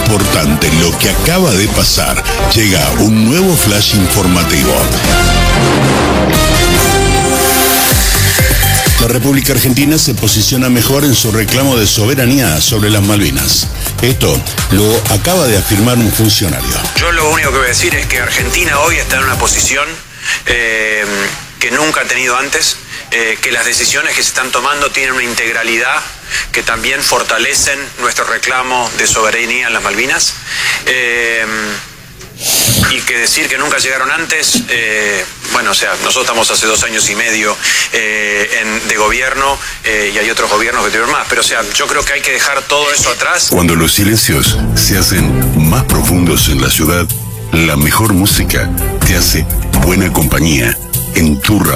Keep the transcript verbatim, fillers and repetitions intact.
importante, lo que acaba de pasar. Llega un nuevo flash informativo. La República Argentina se posiciona mejor en su reclamo de soberanía sobre las Malvinas. Esto lo acaba de afirmar un funcionario. Yo lo único que voy a decir es que Argentina hoy está en una posición eh, que nunca ha tenido antes, eh, que las decisiones que se están tomando tienen una integralidad que también fortalecen nuestro reclamo de soberanía en las Malvinas. Eh, y que decir que nunca llegaron antes, eh, bueno, o sea, nosotros estamos hace dos años y medio eh, en, de gobierno eh, y hay otros gobiernos que tuvieron más, pero o sea, yo creo que hay que dejar todo eso atrás. Cuando los silencios se hacen más profundos en la ciudad, la mejor música te hace buena compañía en tu radio.